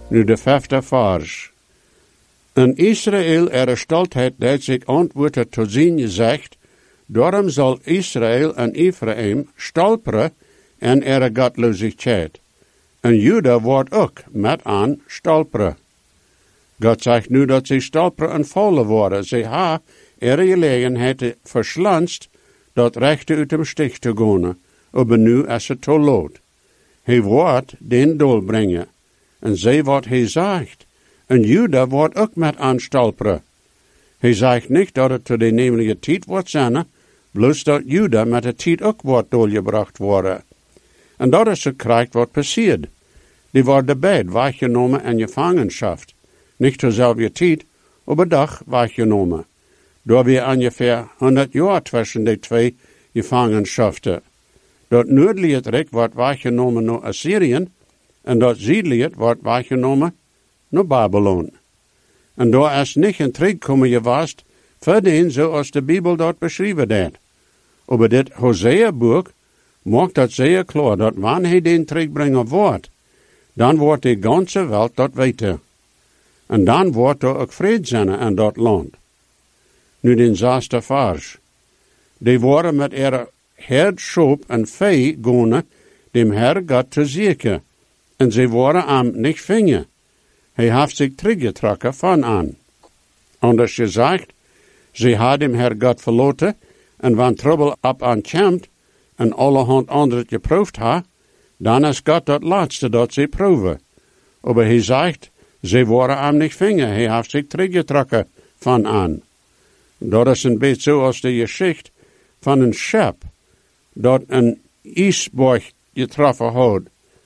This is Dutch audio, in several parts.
Nu de 5e vers. In Israël stoltheid dat zich antwoordde tot zijn gezegd, daarom zal Israël en Ephraim stolperen en godloosheid. En Juda wordt ook met aan stolperen. God zegt nu dat ze stolperen en vallen worden. Ze ha gelegenheid verslanst dat rechte uit hem stich te gaan. Maar nu is het te laat. Hij wordt den doel brengen. En zij wat hij zegt. En Juda wordt ook met aan stolperen. Hij zegt niet dat het te de nemelijke tijd wordt zijn, bloos dat Juda met de tijd ook wordt doorgebracht worden. En dat is het krijgt wat passiert. Die worden beide weggenomen en gevangenschap. Niet dezelfde tijd, maar dag weggenomen. Door weer ongeveer 100 jaar tussen de twee gevangenschaften. Dat noordelijke rijk wordt weggenomen naar Assyrië en dat zuidelijke wordt weggenomen naar Babylon. En daar is niet een terugkomen geweest voor den zoals de Bijbel dat beschreven heeft. Maar dit Hosea-boek maakt dat zeer klaar dat wanneer hij den terugbrengen wordt, dan wordt de ganze wereld dat weten. En dan wordt er ook vrede zijn in dat land. Nu den 6e vers. Die worden met ihre herd, schop en vee gaan dem Herr God te zieken. En ze worden am niet vingen. Hij heeft zich teruggetrokken van aan. Anders gezegd, ze hadden dem Herr God verloten, en wanneer trouble op aankomt, en allerhand anderen geproefd ha, dan is God dat laatste dat ze proeven. Maar hij zegt, ze worden am niet vingen. Hij heeft zich teruggetrokken van aan. Dat is een beetje zoals de geschichte van een schip dat een ijsberg getroffen had.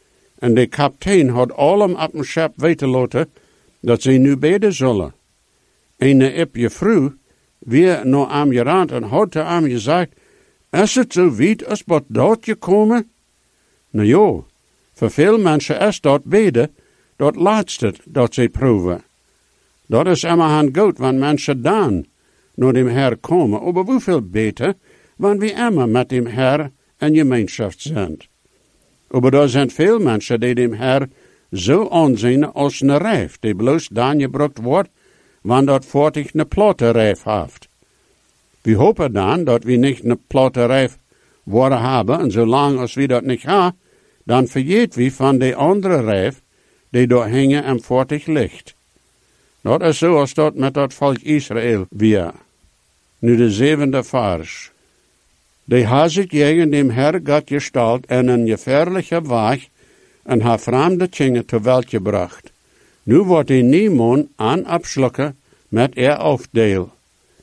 En de kapitein had allemaal op een schip weten laten dat ze nu beden zullen. En op je vrouw weer naar hem gerand en had te hem gezegd, is het zo weit als wat dat gekomen? Nou ja, voor veel mensen is dat beden dat laatste dat ze proeven. Dat is immer goed, wanneer mensen dan naar dem Herr komen. Maar hoeveel beter, wanneer we immer met dem Herr in gemeenschap zijn. Maar er zijn veel mensen die dem Herr zo aanzien als een rijf, die bloos dan gebruikt wordt, wanneer dat voortig een platte rijf heeft. We hopen dan dat we niet een platte rijf worden hebben, en zolang als we dat niet hebben, dan vergeet we van de andere rijf, die door hangen en voortig ligt. Dat is zoals dat met dat volk Israël weer. Nu de 7e vers. Die ha zich tegen dem Herr God gestalt en een gefährliche weg en ha vreemde dingen ter welt gebracht. Nu wordt die niemand aan abschlukken met afdeel.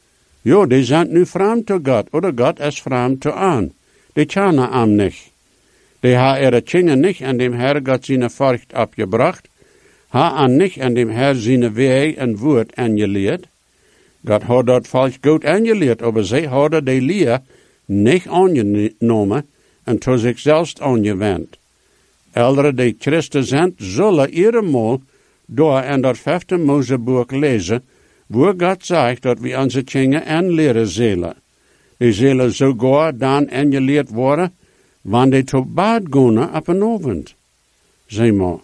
Jo, die zijn nu vreemd te God, oder God is vreemd te aan. Die kennen hem niet. Die ha ihre dingen niet en dem Herr God zijn furcht abgebracht, ha an nicht en dem Herr zijn Weg en woord aangeleerd. God had dat volk goed aangeleerd, maar zij hadden die leer niet aangenomen en tot zichzelf aangewend. Elderen die Christen zijn, zullen eenmaal door in dat 5e Moseboek lezen, waar God zegt dat we onze dingen aanleren zullen. Die zullen sogar dan aangeleerd worden, wanneer die te bed gaan op een avond. Zeg maar.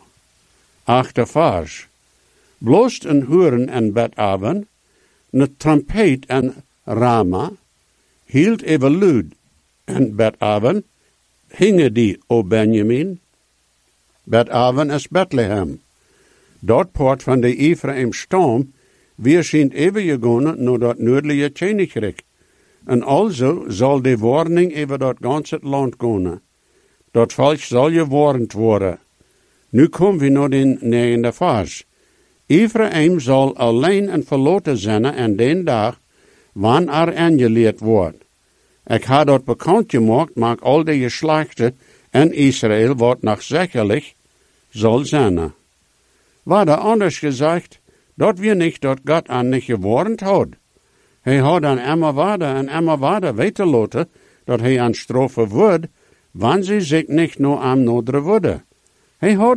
8e vers. Blost een horen en bedavond, een trompet en Rama, hield even luid en bedavond, hingen die o Benjamin. Bedavond is Bethlehem. Dat poort van de Ephraim stam, weer schijnt even gegaan naar dat noordelijke koninkrijk. En also zal de warning over dat ganze land gaan. Dat volk zal gewarnd worden. Nu komen we naar de 9e vers. Ephraim zal alleen en verloten zijn en den dag, wanneer aangeleerd wordt. Ik ha dat bekend gemaakt, maak al de geslachten in Israël wat nog zekerlijk zal zijn. Waar er anders gezegd, dat we niet dat God aan niet gewarnd had. Hij had aan Emma waarde weten laten, dat hij aan straffen wordt, wanneer ze zich niet naar hem noderen worden. Hij had